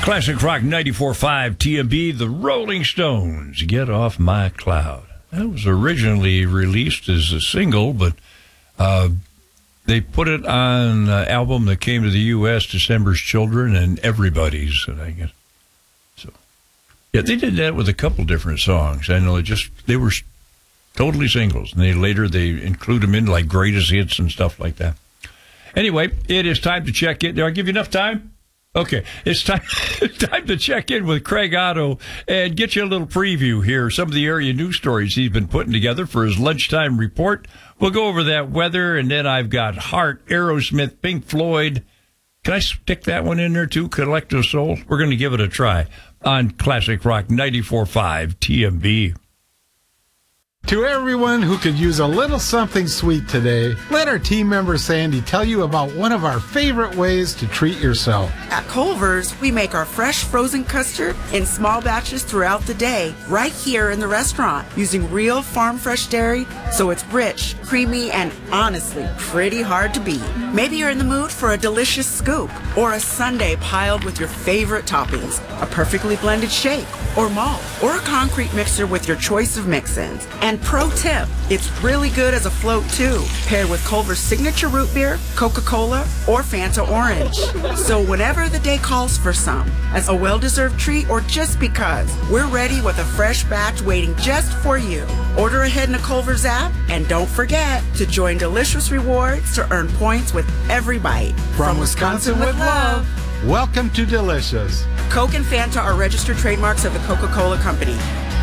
Classic Rock 94.5 TMB, The Rolling Stones, Get Off My Cloud. That was originally released as a single, but they put it on an album that came to the U.S., December's Children and Everybody's, I guess. So, yeah, they did that with a couple different songs. I know they were totally singles, and they include them in like greatest hits and stuff like that. Anyway, it is time to check in. Did I give you enough time? Okay, it's time to check in with Craig Otto and get you a little preview here. Some of the area news stories he's been putting together for his lunchtime report. We'll go over that weather, and then I've got Heart, Aerosmith, Pink Floyd. Can I stick that one in there too? Collective Soul. We're going to give it a try on Classic Rock 94.5 TMB. To everyone who could use a little something sweet today, let our team member Sandy tell you about one of our favorite ways to treat yourself. At Culver's, we make our fresh frozen custard in small batches throughout the day, right here in the restaurant, using real farm fresh dairy, so it's rich, creamy, and honestly, pretty hard to beat. Maybe you're in the mood for a delicious scoop, or a sundae piled with your favorite toppings, a perfectly blended shake, or malt, or a concrete mixer with your choice of mix-ins. And pro tip, it's really good as a float too, paired with Culver's signature root beer, Coca-Cola, or Fanta Orange. So whenever the day calls for some, as a well-deserved treat or just because, we're ready with a fresh batch waiting just for you. Order ahead in the Culver's app, and don't forget to join Delicious Rewards to earn points with every bite. From Wisconsin with love, welcome to Delicious. Coke and Fanta are registered trademarks of the Coca-Cola Company.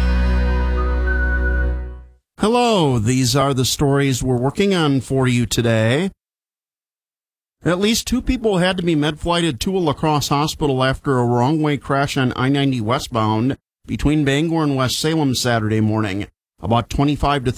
Hello, these are the stories we're working on for you today. At least 2 people had to be med-flighted to a La Crosse hospital after a wrong-way crash on I-90 westbound between Bangor and West Salem Saturday morning. About 25 to